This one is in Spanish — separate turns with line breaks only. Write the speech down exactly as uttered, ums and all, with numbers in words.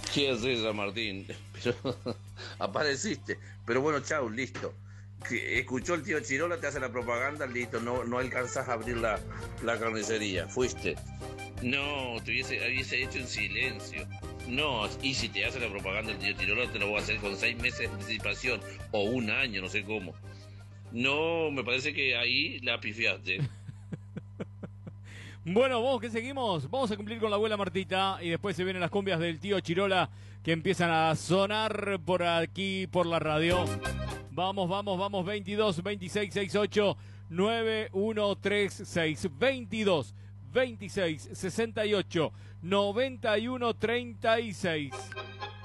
¿Qué haces, San Martín? Pero apareciste. Pero bueno, chau, listo. Que escuchó el tío Chirola, te hace la propaganda, listo, no, no alcanzás a abrir la, la carnicería. Fuiste. No, te hubiese, hubiese hecho en silencio. No, y si te hace la propaganda el tío Chirola, te lo voy a hacer con seis meses de anticipación. O un año, no sé cómo. No, me parece que ahí la pifiaste.
Bueno, vos que seguimos, vamos a cumplir con la abuela Martita y después se vienen las cumbias del tío Chirola que empiezan a sonar por aquí, por la radio. Vamos, vamos, vamos, veintidós, veintiséis, sesenta y ocho, nueve uno tres seis, veintidós, veintiséis, sesenta y ocho, noventa y uno, treinta y seis.